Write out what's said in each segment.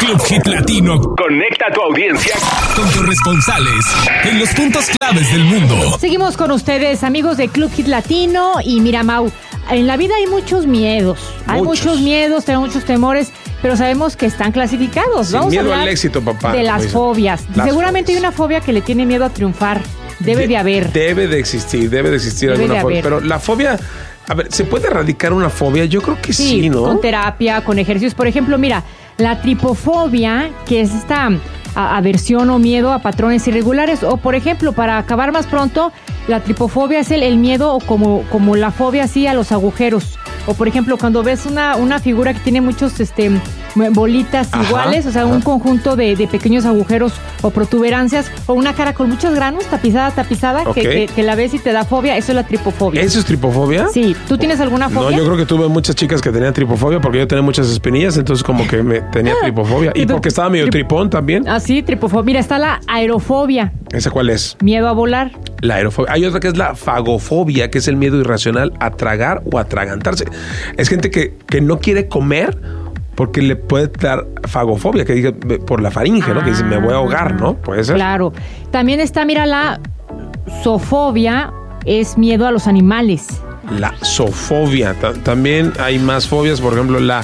Club Hit Latino conecta a tu audiencia con corresponsales en los puntos claves del mundo. Seguimos con ustedes, amigos de Club Hit Latino. Y mira, Mau, en la vida hay muchos miedos. Hay muchos miedos, tenemos muchos temores, pero sabemos que están clasificados. Sin Vamos miedo a hablar al éxito, papá. de las fobias. Seguramente hay una fobia que le tiene miedo a triunfar. Debe de haber. Debe de existir alguna fobia. Pero la fobia... A ver, ¿se puede erradicar una fobia? Yo creo que sí, ¿no? Con terapia, con ejercicios. Por ejemplo, mira, la tripofobia, que es esta aversión o miedo a patrones irregulares. O, por ejemplo, para acabar más pronto, la tripofobia es el miedo o como la fobia así a los agujeros. O, por ejemplo, cuando ves una figura que tiene muchos bolitas iguales, o sea, un conjunto de pequeños agujeros o protuberancias, o una cara con muchos granos, tapizada, que la ves y te da fobia, eso es la tripofobia. ¿Eso es tripofobia? Sí. ¿Tú tienes alguna fobia? No, yo creo que tuve muchas chicas que tenían tripofobia porque yo tenía muchas espinillas, entonces como que me tenía tripofobia. Y porque estaba medio tripón también. Ah, sí, tripofobia. Mira, está la aerofobia. ¿Esa cuál es? Miedo a volar. La aerofobia. Hay otra que es la fagofobia, que es el miedo irracional a tragar o atragantarse. Es gente que no quiere comer porque le puede dar fagofobia, que diga por la faringe, ¿no? Que dice, me voy a ahogar, ¿no? Puede ser. Claro. También está, mira, la zoofobia, es miedo a los animales. La zoofobia. También hay más fobias, por ejemplo, la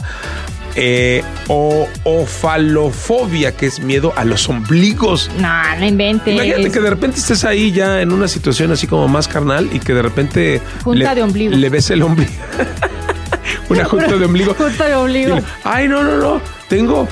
ofalofobia, que es miedo a los ombligos. No inventes. Imagínate que de repente estés ahí ya en una situación así como más carnal y que de repente junta de ombligo. Le ves el ombligo. Una junta de ombligo. Junta de ombligo. Ay, no. Tengo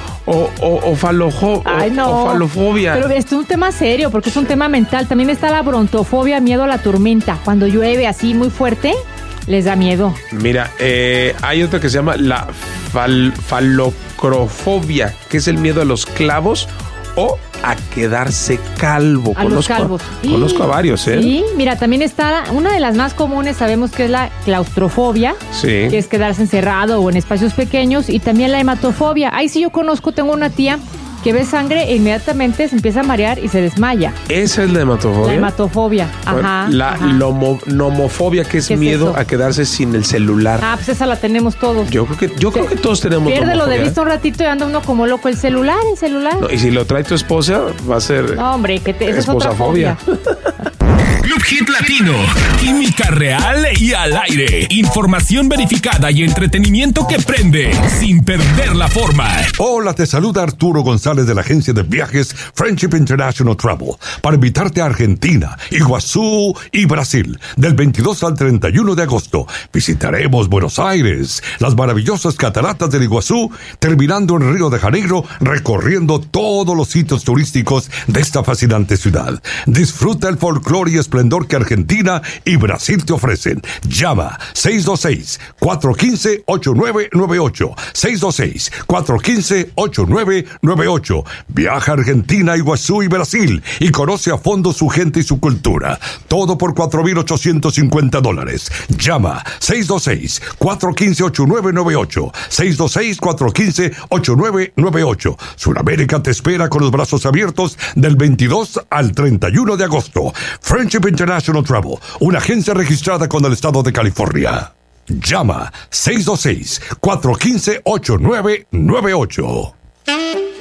ofalofobia. Pero es un tema serio porque es un tema mental. También está la brontofobia, miedo a la tormenta. Cuando llueve así muy fuerte, les da miedo. Mira, hay otra que se llama la falocrofobia, que es el miedo a los clavos o a quedarse calvo. Los calvos. Conozco a varios, ¿eh? Sí, mira, también está una de las más comunes, sabemos que es la claustrofobia, que es quedarse encerrado o en espacios pequeños, y también la hematofobia. Ahí sí yo conozco, tengo una tía que ve sangre e inmediatamente se empieza a marear y se desmaya. ¿Esa es la hematofobia? La hematofobia, ajá. La nomofobia, que es miedo a quedarse sin el celular. Ah, pues esa la tenemos todos. Yo creo que todos tenemos Piérdelo de vista un ratito y anda uno como loco. El celular. No, y si lo trae tu esposa, va a ser... No, hombre, esa es otra fobia. Club Hit Latino, química real y al aire. Información verificada y entretenimiento que prende sin perder la forma. Hola, te saluda Arturo González de la agencia de viajes Friendship International Travel para invitarte a Argentina, Iguazú y Brasil del 22 al 31 de agosto. Visitaremos Buenos Aires, las maravillosas cataratas del Iguazú, terminando en Río de Janeiro, recorriendo todos los sitios turísticos de esta fascinante ciudad. Disfruta el folclore y esplendor que Argentina y Brasil te ofrecen. Llama 626-415-8998. 626-415-8998. Viaja a Argentina, Iguazú y Brasil y conoce a fondo su gente y su cultura. Todo por $4,850. Llama 626-415-8998. 626-415-8998. Sudamérica te espera con los brazos abiertos del 22 al 31 de agosto. Friendship International Travel, una agencia registrada con el estado de California. Llama 626-415-8998.